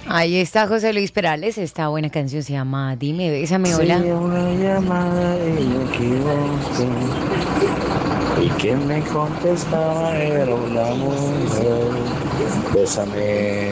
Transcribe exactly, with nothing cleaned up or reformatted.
Ahí está José Luis Perales. Esta buena canción se llama Dime, bésame, hola. Sería una llamada y me equivoqué. Y quien me contestaba era una mujer. Bésame.